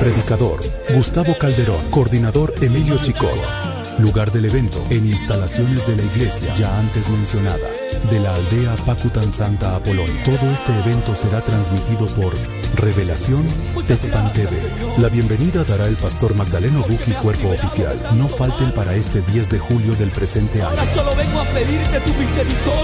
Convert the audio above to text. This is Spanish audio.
Predicador: Gustavo Calderón. Coordinador: Emilio Chicoro. Lugar del evento: en instalaciones de la iglesia ya antes mencionada, de la aldea Pacutan Santa Apolonia. Todo este evento será transmitido por Revelación Tecpan TV. La bienvenida dará el pastor Magdaleno Buki, cuerpo oficial. No falten para este 10 de julio del presente año. Ahora solo vengo a pedirte tu misericordia.